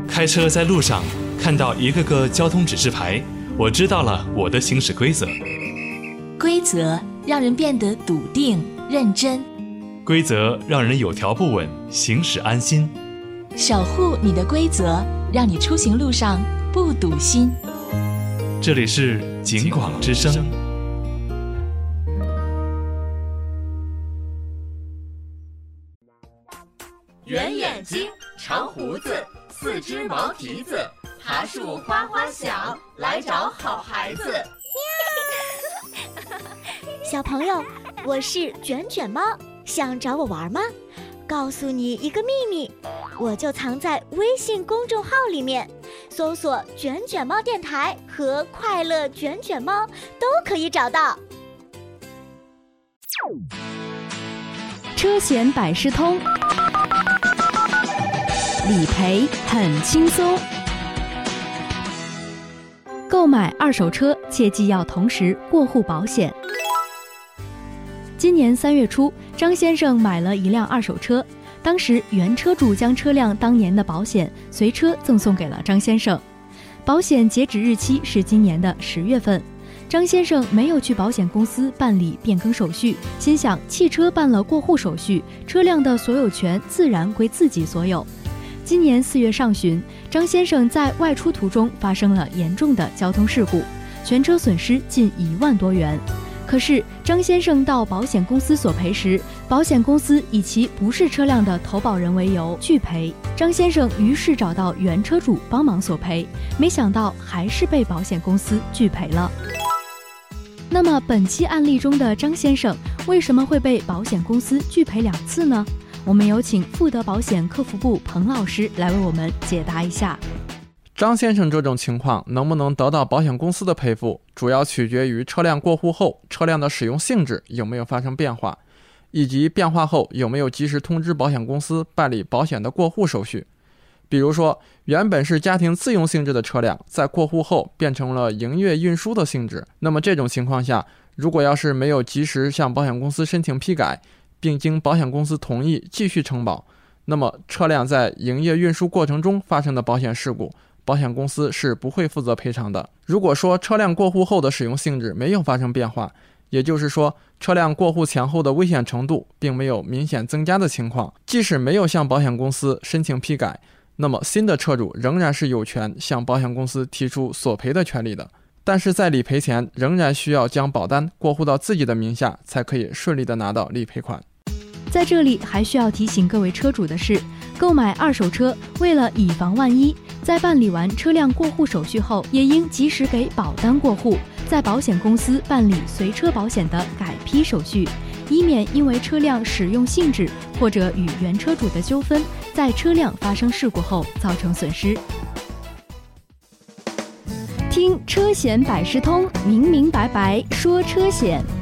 开车在路上看到一个个交通指示牌，我知道了我的行驶规则。 规则让人变得笃定认真， 规则让人有条不紊，行驶安心。 守护你的规则，让你出行路上不堵心。 这里是警广之声。 圆眼睛，长胡子，四只毛蹄子，爬树花花小，来找好孩子。 小朋友，我是卷卷猫，想找我玩吗？告诉你一个秘密，我就藏在微信公众号里面，搜索卷卷猫电台和快乐卷卷猫都可以找到。 车险百事通，理赔很轻松。购买二手车切记要同时过户保险。今年3月初，张先生买了一辆二手车，当时原车主将车辆当年的保险随车赠送给了张先生，保险截止日期是今年的10月份。张先生没有去保险公司办理变更手续，心想汽车办了过户手续，车辆的所有权自然归自己所有。今年4月上旬，张先生在外出途中发生了严重的交通事故，全车损失近1万多元。可是张先生到保险公司索赔时，保险公司以其不是车辆的投保人为由拒赔。张先生于是找到原车主帮忙索赔，没想到还是被保险公司拒赔了。那么本期案例中的张先生为什么会被保险公司拒赔2次呢？我们有请富德保险客服部彭老师来为我们解答一下。 张先生这种情况能不能得到保险公司的赔付，主要取决于车辆过户后车辆的使用性质有没有发生变化，以及变化后有没有及时通知保险公司办理保险的过户手续。比如说，原本是家庭自用性质的车辆，在过户后变成了营业运输的性质，那么这种情况下，如果要是没有及时向保险公司申请批改，并经保险公司同意继续承保，那么车辆在营业运输过程中发生的保险事故，保险公司是不会负责赔偿的。如果说车辆过户后的使用性质没有发生变化，也就是说车辆过户前后的危险程度并没有明显增加的情况，即使没有向保险公司申请批改，那么新的车主仍然是有权向保险公司提出索赔的权利的。但是在理赔前仍然需要将保单过户到自己的名下，才可以顺利的拿到理赔款。 在这里还需要提醒各位车主的是，购买二手车为了以防万一，在办理完车辆过户手续后，也应及时给保单过户，在保险公司办理随车保险的改批手续，以免因为车辆使用性质或者与原车主的纠纷，在车辆发生事故后造成损失。听车险百事通，明明白白说车险。